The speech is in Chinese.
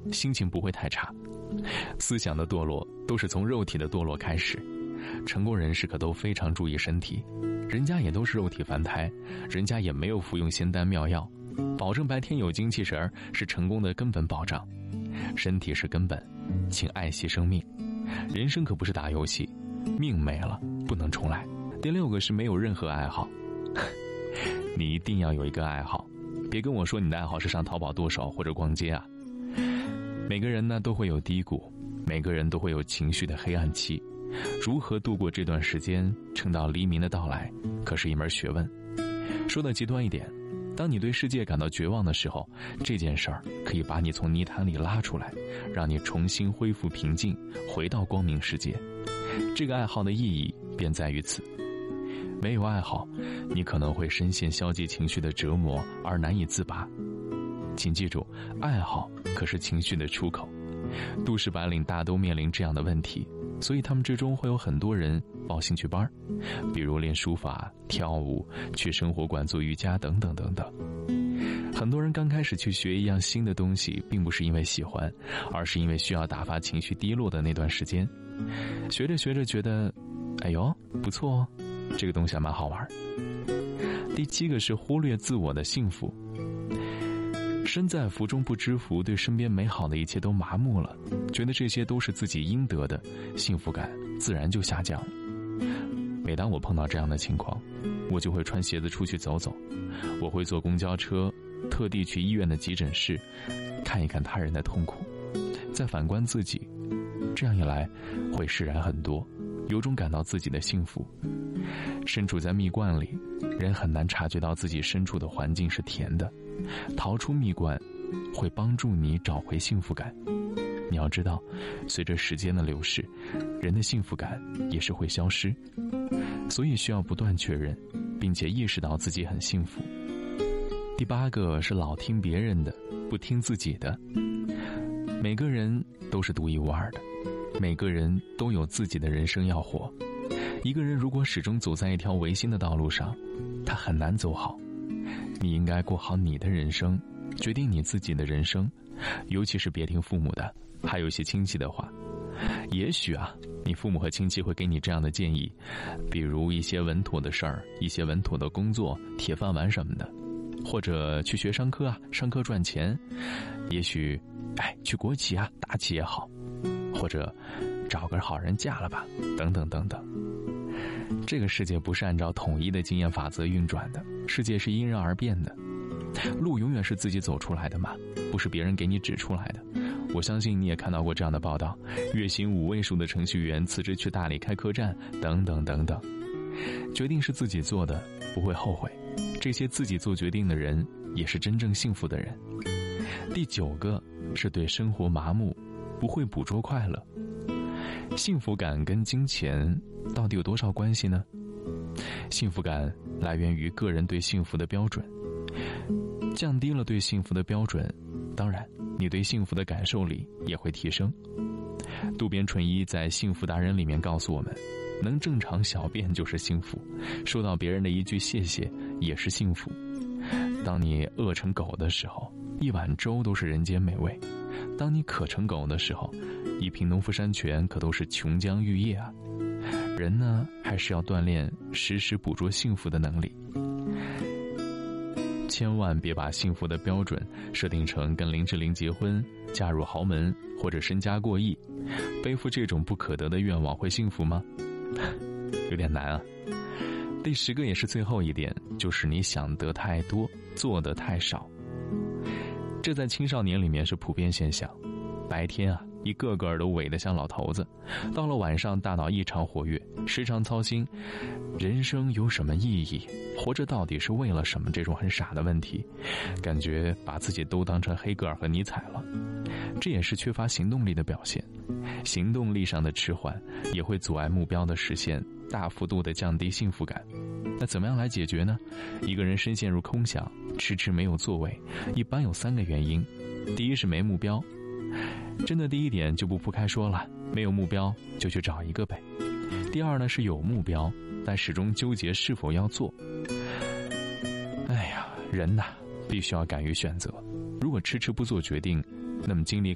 心情不会太差。思想的堕落都是从肉体的堕落开始。成功人士可都非常注意身体，人家也都是肉体凡胎，人家也没有服用仙丹妙药，保证白天有精气神是成功的根本保障。身体是根本，请爱惜生命。人生可不是打游戏，命没了不能重来。第6个是没有任何爱好。你一定要有一个爱好，别跟我说你的爱好是上淘宝剁手或者逛街啊。每个人呢都会有低谷，每个人都会有情绪的黑暗期，如何度过这段时间，撑到黎明的到来，可是一门学问。说的极端一点，当你对世界感到绝望的时候，这件事儿可以把你从泥潭里拉出来，让你重新恢复平静，回到光明世界。这个爱好的意义便在于此。没有爱好，你可能会深陷消极情绪的折磨而难以自拔。请记住，爱好可是情绪的出口。都市白领大都面临这样的问题，所以他们之中会有很多人报兴趣班，比如练书法、跳舞、去生活馆做瑜伽等等等等。很多人刚开始去学一样新的东西，并不是因为喜欢，而是因为需要打发情绪低落的那段时间。学着学着觉得，哎呦，不错哦，这个东西还蛮好玩。第7个是忽略自我的幸福。身在福中不知福，对身边美好的一切都麻木了，觉得这些都是自己应得的，幸福感自然就下降了。每当我碰到这样的情况，我就会穿鞋子出去走走，我会坐公交车，特地去医院的急诊室，看一看他人的痛苦，再反观自己，这样一来会释然很多，有种感到自己的幸福。身处在蜜罐里，人很难察觉到自己身处的环境是甜的，逃出蜜罐会帮助你找回幸福感。你要知道，随着时间的流逝，人的幸福感也是会消失，所以需要不断确认，并且意识到自己很幸福。第8个是老听别人的，不听自己的。每个人都是独一无二的，每个人都有自己的人生要活。一个人如果始终走在一条违心的道路上，他很难走好。你应该过好你的人生，决定你自己的人生，尤其是别听父母的，还有一些亲戚的话。也许你父母和亲戚会给你这样的建议，比如一些稳妥的事儿，一些稳妥的工作，铁饭碗什么的，或者去学商科上课赚钱，也许去国企大企业好，或者找个好人嫁了吧，等等等等。这个世界不是按照统一的经验法则运转的，世界是因人而变的，路永远是自己走出来的嘛，不是别人给你指出来的。我相信你也看到过这样的报道，月薪5位数的程序员辞职去大理开客栈，等等等等。决定是自己做的，不会后悔。这些自己做决定的人，也是真正幸福的人。第9个是对生活麻木，不会捕捉快乐。幸福感跟金钱到底有多少关系呢？幸福感来源于个人对幸福的标准，降低了对幸福的标准，当然你对幸福的感受力也会提升。渡边淳一在《幸福达人》里面告诉我们，能正常小便就是幸福，收到别人的一句谢谢也是幸福。当你饿成狗的时候，一碗粥都是人间美味；当你渴成狗的时候，一瓶农夫山泉可都是琼浆玉液啊。人呢，还是要锻炼时时捕捉幸福的能力。千万别把幸福的标准设定成跟林志玲结婚、嫁入豪门或者身家过亿。背负这种不可得的愿望会幸福吗？有点难啊。第10个也是最后一点，就是你想得太多，做得太少。这在青少年里面是普遍现象。白天一个个都萎得像老头子，到了晚上大脑异常活跃，时常操心人生有什么意义，活着到底是为了什么，这种很傻的问题，感觉把自己都当成黑格尔和尼采了。这也是缺乏行动力的表现。行动力上的迟缓也会阻碍目标的实现，大幅度的降低幸福感。那怎么样来解决呢？一个人深陷入空想，迟迟没有作为，一般有3个原因。第一是没目标，真的第一点就不铺开说了，没有目标就去找一个呗。第二呢是有目标，但始终纠结是否要做。人必须要敢于选择，如果迟迟不做决定，那么精力